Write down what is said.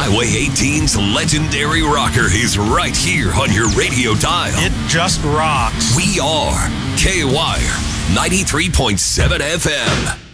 Highway 18's legendary rocker is right here on your radio dial. It just rocks. We are K-Wire 93.7 FM.